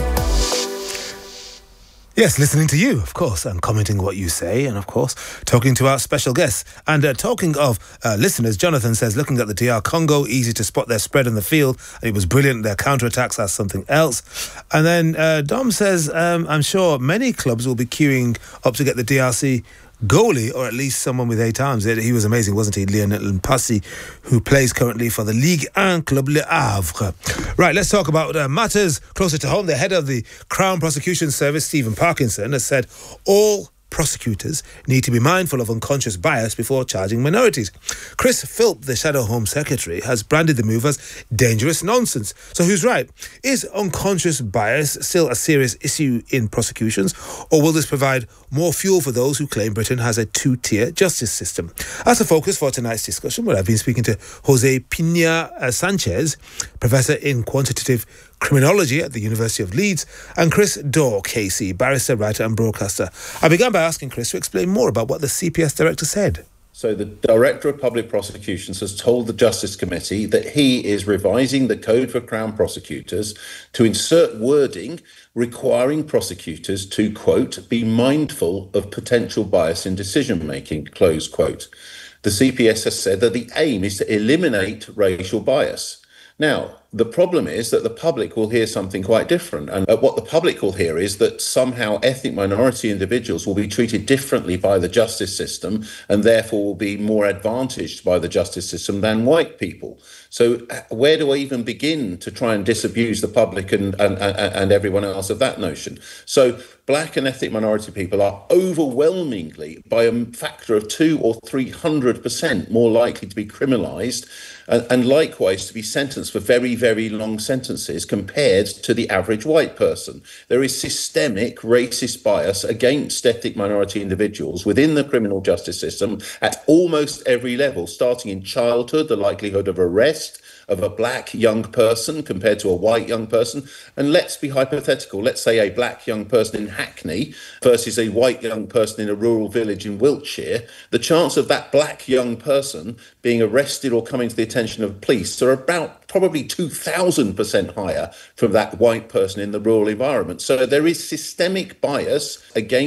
Yes, listening to you, of course, and commenting what you say, and of course, talking to our special guests. And uh, talking of uh, listeners, Jonathan says, looking at the D R Congo, easy to spot their spread in the field, and it was brilliant. Their counterattacks are something else. And then uh, Dom says, um, I'm sure many clubs will be queuing up to get the D R C goalie, or at least someone with eight arms. He was amazing, wasn't he? Lionel Mpassi, who plays currently for the Ligue one club Le Havre. Right, let's talk about uh, matters closer to home. The head of the Crown Prosecution Service, Stephen Parkinson, has said all prosecutors need to be mindful of unconscious bias before charging minorities. Chris Philp, the Shadow Home Secretary, has branded the move as dangerous nonsense. So who's right? Is unconscious bias still a serious issue in prosecutions, or will this provide more fuel for those who claim Britain has a two-tier justice system? As a focus for tonight's discussion, well, I've been speaking to Jose Pina Sanchez, Professor in Quantitative Criminology at the University of Leeds, and Chris Daw, K C, barrister, writer and broadcaster. I began by asking Chris to explain more about what the C P S director said. So the Director of Public Prosecutions has told the Justice Committee that he is revising the Code for Crown Prosecutors to insert wording requiring prosecutors to, quote, be mindful of potential bias in decision-making, close quote. The C P S has said that the aim is to eliminate racial bias. Now, the problem is that the public will hear something quite different. And what the public will hear is that somehow ethnic minority individuals will be treated differently by the justice system and therefore will be more advantaged by the justice system than white people. So where do I even begin to try and disabuse the public and, and, and everyone else of that notion? So black and ethnic minority people are overwhelmingly, by a factor of two or three hundred percent, more likely to be criminalised and, and likewise to be sentenced for very, very long sentences compared to the average white person. There is systemic racist bias against ethnic minority individuals within the criminal justice system at almost every level, starting in childhood, the likelihood of arrest of a black young person compared to a white young person. And let's be hypothetical. Let's say a black young person in Hackney versus a white young person in a rural village in Wiltshire. The chance of that black young person being arrested or coming to the attention of police are about probably two thousand percent higher from that white person in the rural environment. So there is systemic bias against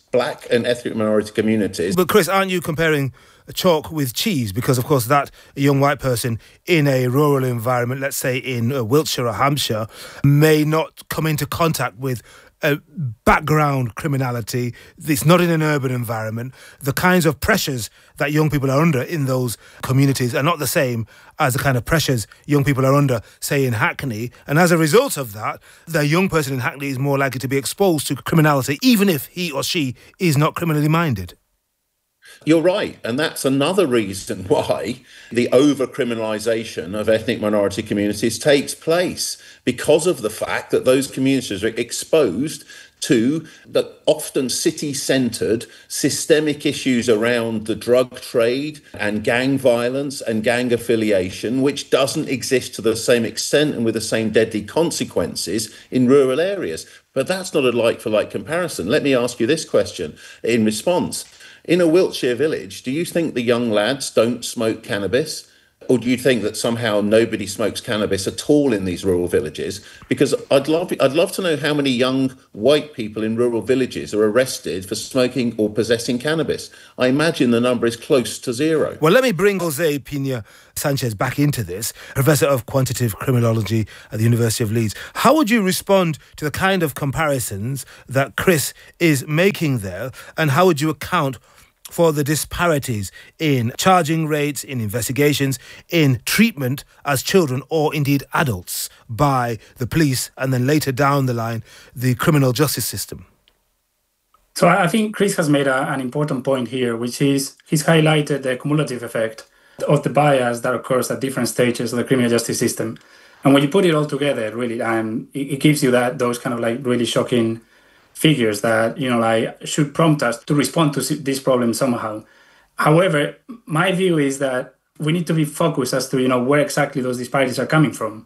black and ethnic minority communities. But Chris, aren't you comparing chalk with cheese? Because, of course, that young white person in a rural environment, let's say in uh, Wiltshire or Hampshire, may not come into contact with uh, background criminality. It's not in an urban environment. The kinds of pressures that young people are under in those communities are not the same as the kind of pressures young people are under, say, in Hackney. And as a result of that, the young person in Hackney is more likely to be exposed to criminality, even if he or she is not criminally minded. You're right. And that's another reason why the over-criminalisation of ethnic minority communities takes place, because of the fact that those communities are exposed to the often city-centred systemic issues around the drug trade and gang violence and gang affiliation, which doesn't exist to the same extent and with the same deadly consequences in rural areas. But that's not a like-for-like comparison. Let me ask you this question in response. In a Wiltshire village, do you think the young lads don't smoke cannabis? Or do you think that somehow nobody smokes cannabis at all in these rural villages? Because I'd love, I'd love to know how many young white people in rural villages are arrested for smoking or possessing cannabis. I imagine the number is close to zero. Well, let me bring Jose Pina Sanchez back into this, Professor of Quantitative Criminology at the University of Leeds. How would you respond to the kind of comparisons that Chris is making there, and how would you account for the disparities in charging rates, in investigations, in treatment as children or indeed adults by the police, and then later down the line, the criminal justice system? So I think Chris has made a, an important point here, which is he's highlighted the cumulative effect of the bias that occurs at different stages of the criminal justice system. And when you put it all together, really, um, it, it gives you that those kind of like really shocking figures that, you know, like should prompt us to respond to this problem somehow. However, my view is that we need to be focused as to, you know, where exactly those disparities are coming from,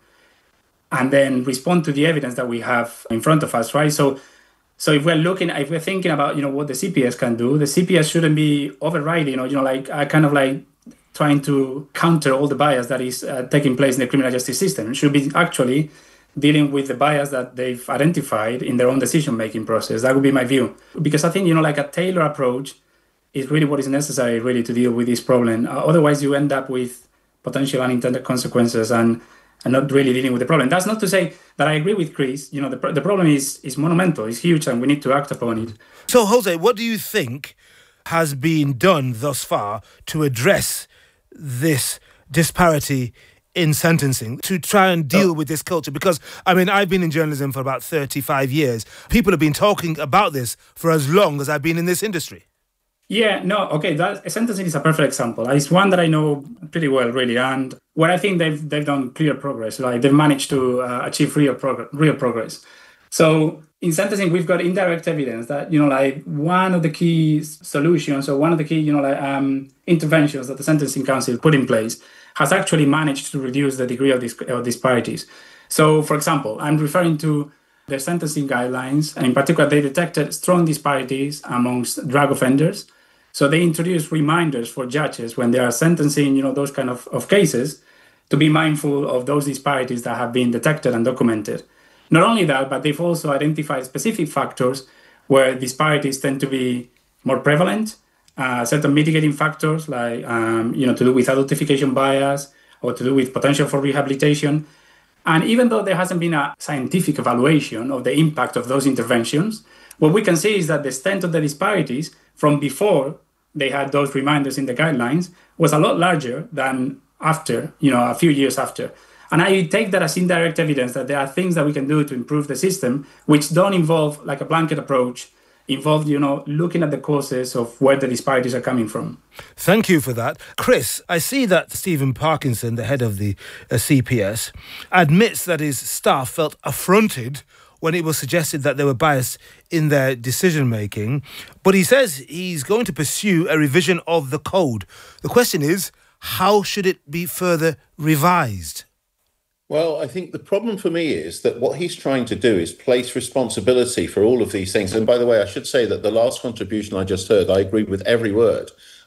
and then respond to the evidence that we have in front of us, right? So, so if we're looking, if we're thinking about, you know, what the C P S can do, the C P S shouldn't be overriding, or, you know, like I kind of like trying to counter all the bias that is uh, taking place in the criminal justice system. It should be actually dealing with the bias that they've identified in their own decision-making process. That would be my view. Because I think, you know, like a tailored approach is really what is necessary really to deal with this problem. Uh, otherwise, you end up with potential unintended consequences and, and not really dealing with the problem. That's not to say that I agree with Chris. You know, the, the problem is, is monumental, it's huge, and we need to act upon it. So, Jose, what do you think has been done thus far to address this disparity in sentencing, to try and deal with this culture? Because, I mean, I've been in journalism for about thirty-five years. People have been talking about this for as long as I've been in this industry. Yeah, no, okay, that sentencing is a perfect example. It's one that I know pretty well, really, and where I think they've they've done clear progress. Like they've managed to uh, achieve real progress. Real progress. So in sentencing, we've got indirect evidence that, you know, like one of the key solutions or one of the key, you know, like um, interventions that the Sentencing Council put in place has actually managed to reduce the degree of, dis- of disparities. So, for example, I'm referring to their sentencing guidelines, and in particular, they detected strong disparities amongst drug offenders. So they introduced reminders for judges when they are sentencing, you know, those kind of, of cases, to be mindful of those disparities that have been detected and documented. Not only that, but they've also identified specific factors where disparities tend to be more prevalent, uh, certain mitigating factors like, um, you know, to do with adultification bias or to do with potential for rehabilitation. And even though there hasn't been a scientific evaluation of the impact of those interventions, what we can see is that the extent of the disparities from before they had those reminders in the guidelines was a lot larger than after, you know, a few years after. And I take that as indirect evidence that there are things that we can do to improve the system, which don't involve like a blanket approach, involve, you know, looking at the causes of where the disparities are coming from. Thank you for that. Chris, I see that Stephen Parkinson, the head of the uh, C P S, admits that his staff felt affronted when it was suggested that they were biased in their decision-making. But he says he's going to pursue a revision of the code. The question is, how should it be further revised? Well, I think the problem for me is that what he's trying to do is place responsibility for all of these things. And by the way, I should say that the last contribution I just heard, I agree with every word.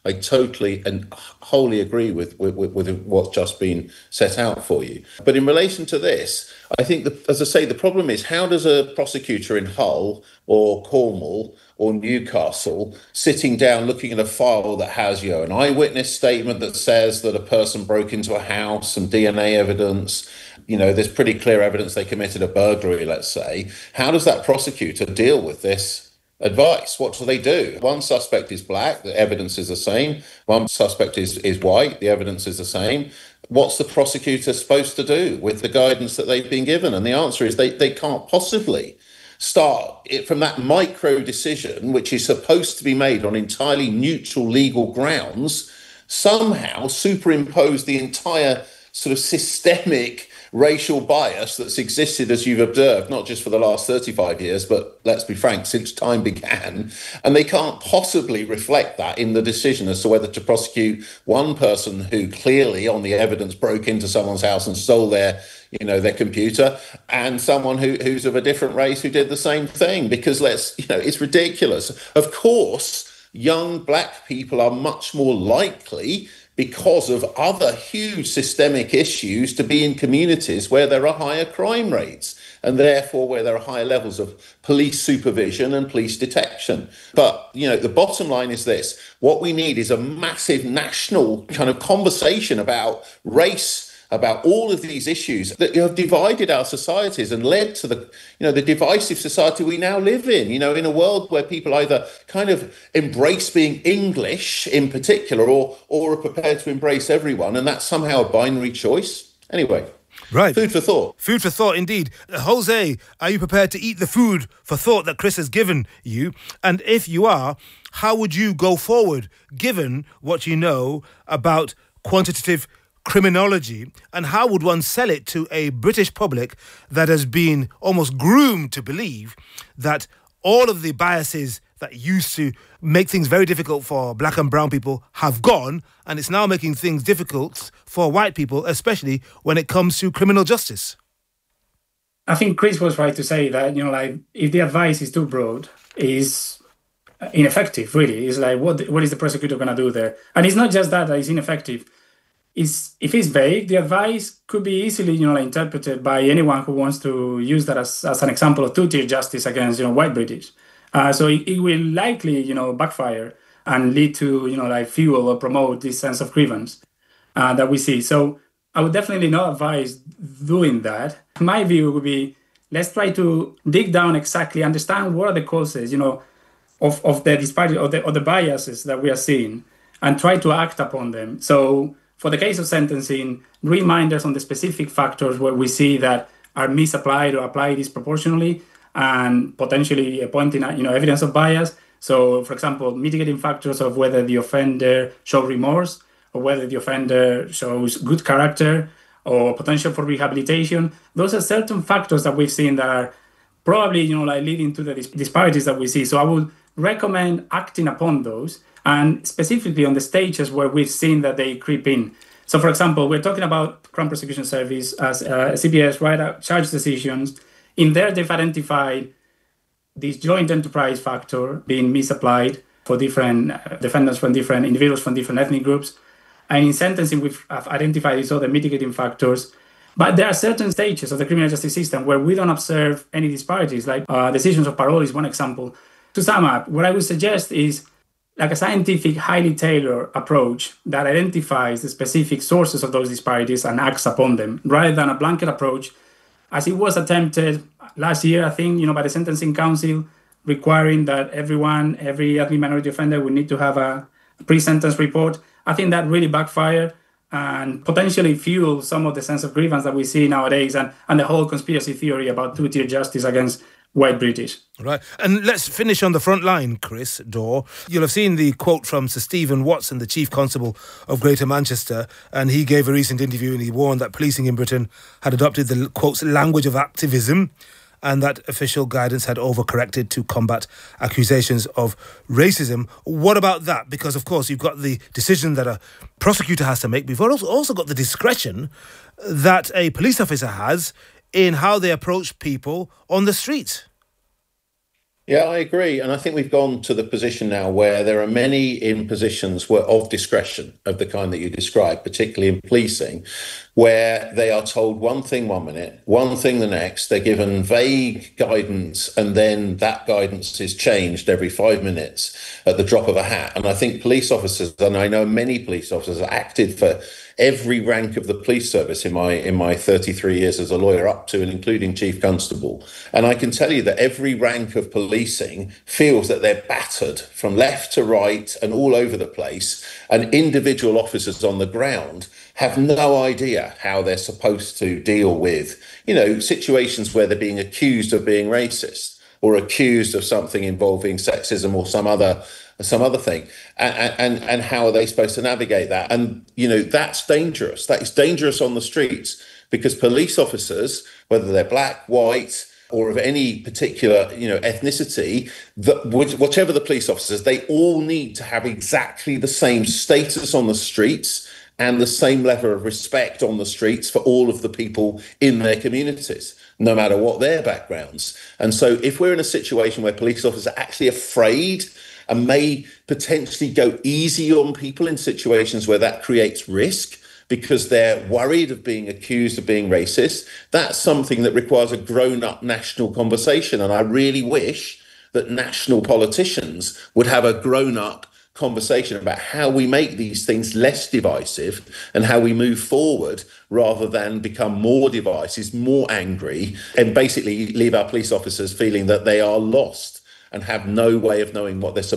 I totally and wholly agree with, with, with what's just been set out for you. But in relation to this, I think, that, as I say, the problem is, how does a prosecutor in Hull or Cornwall or Newcastle sitting down looking at a file that has, you know, an eyewitness statement that says that a person broke into a house, some D N A evidence, you know, there's pretty clear evidence they committed a burglary, let's say. How does that prosecutor deal with this advice? What do they do? One suspect is black, the evidence is the same. One suspect is, is white, the evidence is the same. What's the prosecutor supposed to do with the guidance that they've been given? And the answer is they, they can't possibly start it from that micro decision, which is supposed to be made on entirely neutral legal grounds, somehow superimpose the entire sort of systemic racial bias that's existed, as you've observed, not just for the last thirty-five years, but let's be frank, since time began. And they can't possibly reflect that in the decision as to whether to prosecute one person who clearly, on the evidence, broke into someone's house and stole their, you know, their computer, and someone who, who's of a different race who did the same thing. Because let's, you know, it's ridiculous. Of course, young black people are much more likely, because of other huge systemic issues, to be in communities where there are higher crime rates and therefore where there are higher levels of police supervision and police detection. But, you know, the bottom line is this. What we need is a massive national kind of conversation about race, about all of these issues that have divided our societies and led to the, you know, the divisive society we now live in, you know, in a world where people either kind of embrace being English in particular or, or are prepared to embrace everyone. And that's somehow a binary choice. Anyway. Right. Food for thought. Food for thought, indeed. Jose, are you prepared to eat the food for thought that Chris has given you? And if you are, how would you go forward, given what you know about quantitative criminology, and how would one sell it to a British public that has been almost groomed to believe that all of the biases that used to make things very difficult for black and brown people have gone, and it's now making things difficult for white people, especially when it comes to criminal justice? I think Chris was right to say that, you know, like, if the advice is too broad, is ineffective, really. It's like, what what is the prosecutor going to do there? And it's not just that, that it's ineffective. Is if it's vague, the advice could be easily, you know, like, interpreted by anyone who wants to use that as, as an example of two-tier justice against, you know, white British. Uh, so it, it will likely, you know, backfire and lead to, you know, like, fuel or promote this sense of grievance uh, that we see. So I would definitely not advise doing that. My view would be, let's try to dig down exactly, understand what are the causes, you know, of, of the disparity, of the, of the biases that we are seeing, and try to act upon them. So for the case of sentencing, reminders on the specific factors where we see that are misapplied or applied disproportionately and potentially pointing at, you know, evidence of bias. So, for example, mitigating factors of whether the offender shows remorse or whether the offender shows good character or potential for rehabilitation. Those are certain factors that we've seen that are probably, you know, like, leading to the dis- disparities that we see. So I would recommend acting upon those, and specifically on the stages where we've seen that they creep in. So, for example, we're talking about Crown Prosecution Service as uh, C P S write out charge decisions. In there, they've identified this joint enterprise factor being misapplied for different uh, defendants from different individuals from different ethnic groups. And in sentencing, we've identified these other mitigating factors. But there are certain stages of the criminal justice system where we don't observe any disparities, like uh, decisions of parole is one example. To sum up, what I would suggest is like a scientific, highly tailored approach that identifies the specific sources of those disparities and acts upon them, rather than a blanket approach, as it was attempted last year, I think, you know, by the Sentencing Council, requiring that everyone, every ethnic minority offender would need to have a pre-sentence report. I think that really backfired and potentially fueled some of the sense of grievance that we see nowadays, and, and the whole conspiracy theory about two-tier justice against white British. Right. And let's finish on the front line, Chris Daw. You'll have seen the quote from Sir Stephen Watson, the Chief Constable of Greater Manchester, and he gave a recent interview and he warned that policing in Britain had adopted the, quotes, language of activism, and that official guidance had overcorrected to combat accusations of racism. What about that? Because, of course, you've got the decision that a prosecutor has to make. We've also got the discretion that a police officer has in how they approach people on the street. Yeah, I agree. And I think we've gone to the position now where there are many in positions where, of discretion of the kind that you described, particularly in policing, where they are told one thing one minute, one thing the next. They're given vague guidance, and then that guidance is changed every five minutes at the drop of a hat. And I think police officers, and I know many police officers, have acted for every rank of the police service in my in my thirty-three years as a lawyer, up to and including chief constable. And I can tell you that every rank of policing feels that they're battered from left to right and all over the place. And individual officers on the ground have no idea how they're supposed to deal with, you know, situations where they're being accused of being racist or accused of something involving sexism or some other some other thing, and, and and how are they supposed to navigate that? And, you know, that's dangerous. That is dangerous on the streets, because police officers, whether they're black, white, or of any particular, you know, ethnicity, that whatever the police officers, they all need to have exactly the same status on the streets and the same level of respect on the streets for all of the people in their communities, no matter what their backgrounds. And so if we're in a situation where police officers are actually afraid and may potentially go easy on people in situations where that creates risk because they're worried of being accused of being racist, that's something that requires a grown-up national conversation. And I really wish that national politicians would have a grown-up conversation about how we make these things less divisive and how we move forward rather than become more divisive, more angry, and basically leave our police officers feeling that they are lost and have no way of knowing what they're supposed